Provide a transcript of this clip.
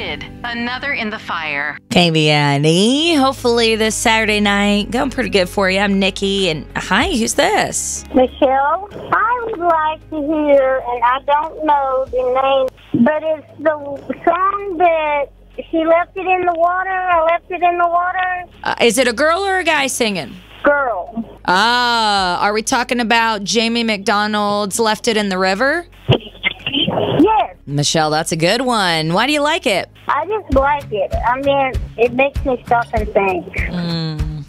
Lighted, another in the fire. Amy Annie. Hopefully this Saturday night going pretty good for you. I'm Nikki, and hi, who's this? Michelle, I would like to hear, and I don't know the name, but it's the song that she left it in the water. I left it in the water. Is it a girl or a guy singing? Girl. Are we talking about Jamie McDonald's Left It in the River? Yes, Michelle, that's a good one. Why do you like it? I just like it. I mean, it makes me stop and think.